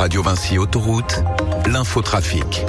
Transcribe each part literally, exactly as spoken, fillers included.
Radio Vinci Autoroute, l'infotrafic.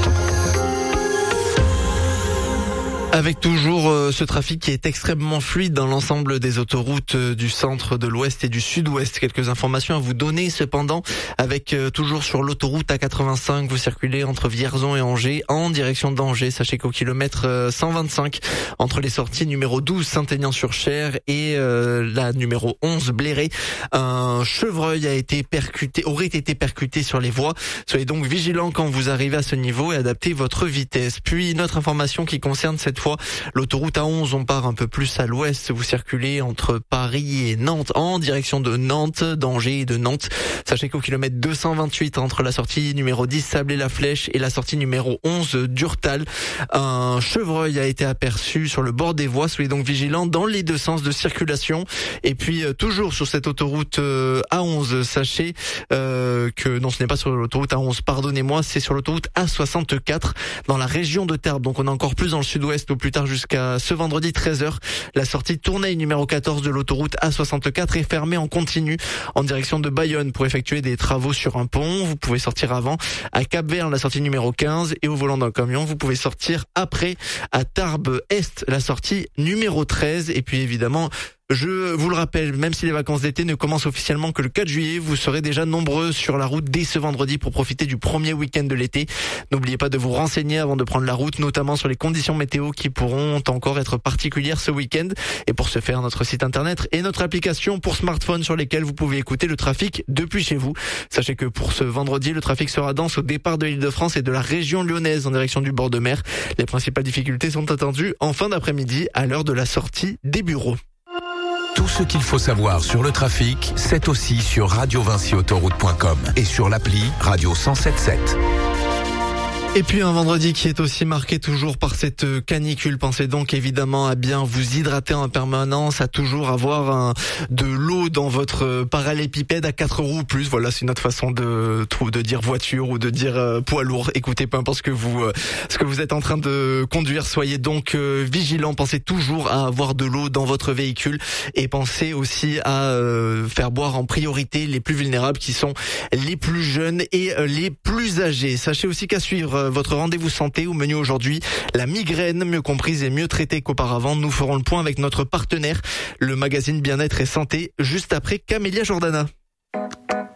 Avec toujours euh, ce trafic qui est extrêmement fluide dans l'ensemble des autoroutes euh, du centre, de l'ouest et du sud-ouest. Quelques informations à vous donner cependant, avec euh, toujours sur l'autoroute A quatre-vingt-cinq, vous circulez entre Vierzon et Angers en direction d'Angers. Sachez qu'au kilomètre euh, cent vingt-cinq, entre les sorties numéro douze Saint-Aignan-sur-Cher et euh, la numéro onze Bléré, un chevreuil a été percuté, aurait été percuté sur les voies. Soyez donc vigilants quand vous arrivez à ce niveau et adaptez votre vitesse. Puis une autre information qui concerne cette fois l'autoroute A onze, on part un peu plus à l'ouest, vous circulez entre Paris et Nantes en direction de Nantes, d'Angers et de Nantes. Sachez qu'au kilomètre deux cent vingt-huit, entre la sortie numéro dix Sablé-la-Flèche et la sortie numéro onze Durtal, un chevreuil a été aperçu sur le bord des voies. Soyez donc vigilants dans les deux sens de circulation. Et puis euh, toujours sur cette autoroute euh, A onze, sachez euh, que non, ce n'est pas sur l'autoroute A onze, pardonnez-moi, c'est sur l'autoroute A soixante-quatre dans la région de Tarbes. Donc on est encore plus dans le sud-ouest, au plus tard jusqu'à ce vendredi treize heures. La sortie Tourneille numéro quatorze de l'autoroute A soixante-quatre est fermée en continu en direction de Bayonne pour effectuer des travaux sur un pont. Vous pouvez sortir avant à Cap-Vert, la sortie numéro quinze, et au volant d'un camion, vous pouvez sortir après à Tarbes Est, la sortie numéro treize. Et puis évidemment, je vous le rappelle, même si les vacances d'été ne commencent officiellement que le quatre juillet, vous serez déjà nombreux sur la route dès ce vendredi pour profiter du premier week-end de l'été. N'oubliez pas de vous renseigner avant de prendre la route, notamment sur les conditions météo qui pourront encore être particulières ce week-end. Et pour ce faire, notre site internet et notre application pour smartphone sur lesquelles vous pouvez écouter le trafic depuis chez vous. Sachez que pour ce vendredi, le trafic sera dense au départ de l'Île-de-France et de la région lyonnaise en direction du bord de mer. Les principales difficultés sont attendues en fin d'après-midi à l'heure de la sortie des bureaux. Tout ce qu'il faut savoir sur le trafic, c'est aussi sur radio vinci autoroute point com et sur l'appli Radio cent soixante-dix-sept. Et puis un vendredi qui est aussi marqué toujours par cette canicule. Pensez donc évidemment à bien vous hydrater en permanence, à toujours avoir un, de l'eau dans votre parallépipède à quatre roues ou plus. Voilà, c'est une autre façon de de dire voiture ou de dire euh, poids lourd. Écoutez, peu importe ce que vous euh, ce que vous êtes en train de conduire, soyez donc euh, vigilants. Pensez toujours à avoir de l'eau dans votre véhicule et pensez aussi à euh, faire boire en priorité les plus vulnérables qui sont les plus jeunes et euh, les plus âgés. Sachez aussi qu'à suivre votre rendez-vous santé au menu aujourd'hui, la migraine, mieux comprise et mieux traitée qu'auparavant. Nous ferons le point avec notre partenaire, le magazine Bien-être et Santé, juste après Camélia Jordana.